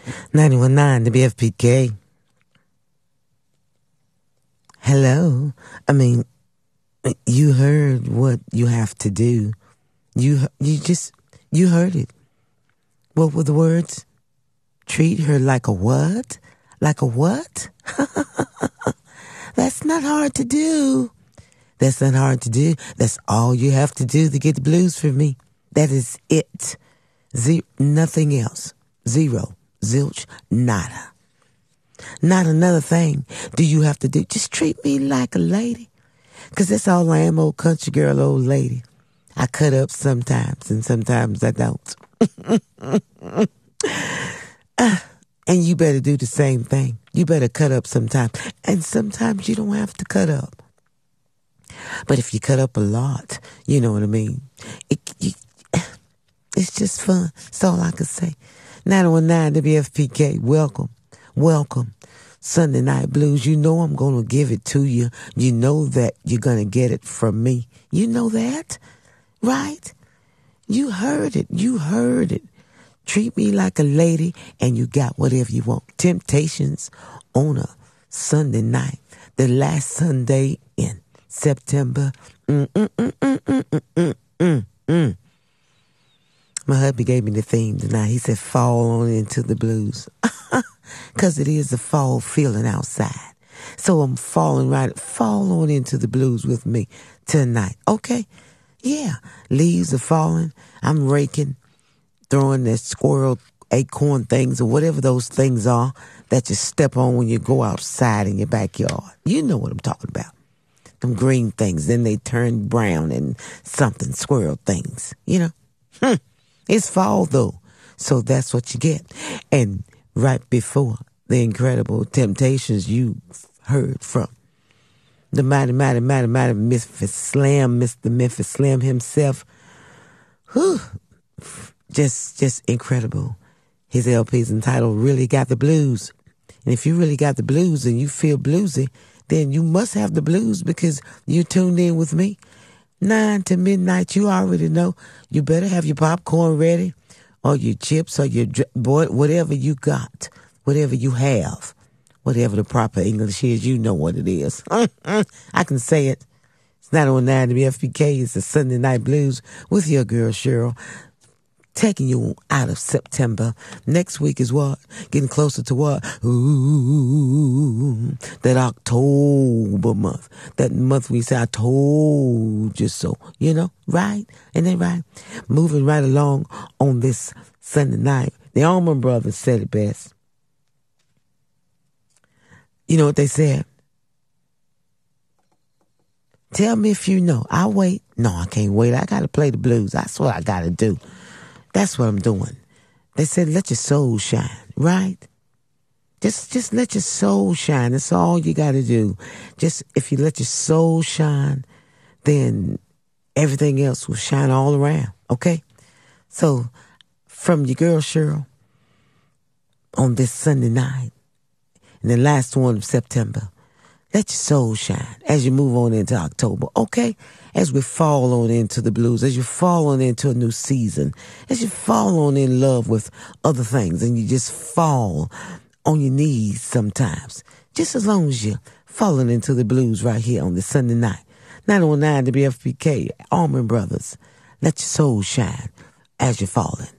91.9 WFPK. Hello. I mean, you heard what you have to do. You heard it. What were the words? Treat her like a what? Like a what? That's not hard to do. That's not hard to do. That's all you have to do to get the blues from me. That is it. Nothing else. Zero. Zilch. Nada. Not another thing do you have to do. Just treat me like a lady. Because that's all I am, old country girl, old lady. I cut up sometimes, and sometimes I don't. And you better do the same thing. You better cut up sometimes. And sometimes you don't have to cut up. But if you cut up a lot, you know what I mean? It's just fun. That's all I can say. 919 WFPK, welcome. Welcome. Sunday Night Blues, you know I'm going to give it to you. You know that you're going to get it from me. You know that, right? You heard it. You heard it. Treat me like a lady and you got whatever you want. Temptations on a Sunday night. The last Sunday in September. My hubby gave me the theme tonight. He said, fall on into the blues. Because it is a fall feeling outside. So I'm fall on into the blues with me tonight. Okay? Yeah. Leaves are falling. I'm raking, throwing that squirrel acorn things or whatever those things are that you step on when you go outside in your backyard. You know what I'm talking about. Them green things. Then they turn brown and something, squirrel things. You know? It's fall though. So that's what you get. And right before the incredible Temptations you heard from the mighty Memphis Slam, Mr. Memphis Slam himself. Whew. Just incredible. His LP's entitled Really Got the Blues. And if you really got the blues and you feel bluesy, then you must have the blues because you tuned in with me. 9 to midnight, you already know. You better have your popcorn ready or your chips or your whatever you got, whatever you have, whatever the proper English is, you know what it is. I can say it. It's 909 WFPK. It's the Sunday Night Blues with your girl Cheryl. Taking you out of September. Next week is what? Getting closer to what? Ooh, that October month. That month we say, I told you so. You know, right? Ain't that right? Moving right along on this Sunday night. The Allman Brothers said it best. You know what they said? Tell me if you know. I'll wait. No, I can't wait. I got to play the blues. That's what I got to do. That's what I'm doing. They said, let your soul shine, right? Just let your soul shine. That's all you got to do. Just if you let your soul shine, then everything else will shine all around, okay? So from your girl Cheryl on this Sunday night, and the last one of September, let your soul shine as you move on into October, okay? As we fall on into the blues, as you fall on into a new season, as you fall on in love with other things, and you just fall on your knees sometimes. Just as long as you're falling into the blues right here on this Sunday night. 919 WFPK, Allman Brothers, let your soul shine as you're falling.